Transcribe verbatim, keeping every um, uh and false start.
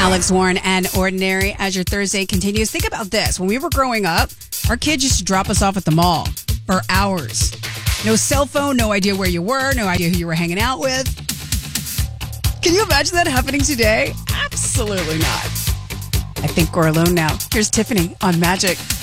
Alex Warren and Ordinary as your Thursday continues. Think about this. When we were growing up, our kids used to drop us off at the mall for hours. No cell phone, no idea where you were, no idea who you were hanging out with. Can you imagine that happening today? Absolutely not. I think we're alone now. Here's Tiffany on Magic.